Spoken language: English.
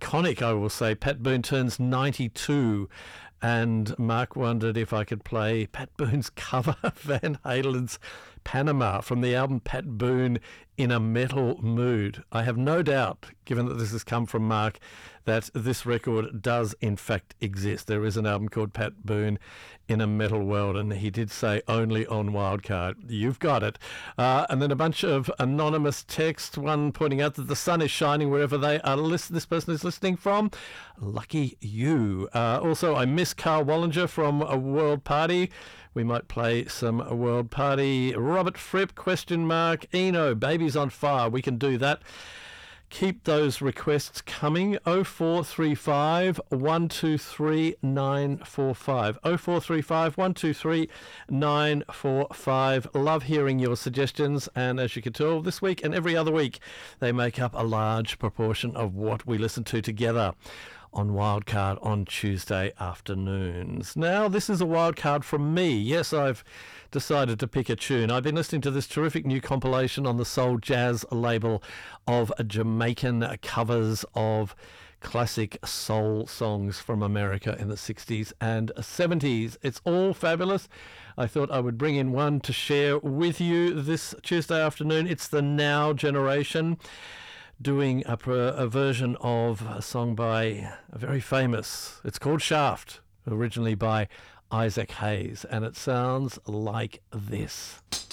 iconic, I will say. Pat Boone turns 92, and Mark wondered if I could play Pat Boone's cover of Van Halen's Panama from the album Pat Boone in a Metal Mood. I have no doubt, given that this has come from Mark, that this record does in fact exist. There is an album called Pat Boone in a Metal World, and he did say only on Wildcard. You've got it. And then a bunch of anonymous text, one pointing out that the sun is shining wherever they are this person is listening from. Lucky you. Also, I miss Carl Wallinger from A World Party. We might play some A World Party. Robert Fripp, ? Eno, Baby's on Fire. We can do that. Keep those requests coming. 0435 123 945. 0435 123 945. Love hearing your suggestions, and as you can tell, this week and every other week, they make up a large proportion of what we listen to together on Wildcard on Tuesday afternoons. Now, this is a wildcard from me. Yes, I've decided to pick a tune. I've been listening to this terrific new compilation on the Soul Jazz label of Jamaican covers of classic soul songs from America in the 60s and 70s. It's all fabulous. I thought I would bring in one to share with you this Tuesday afternoon. It's the Now Generation, doing a version of a song by a very famous, it's called Shaft, originally by Isaac Hayes, and it sounds like this.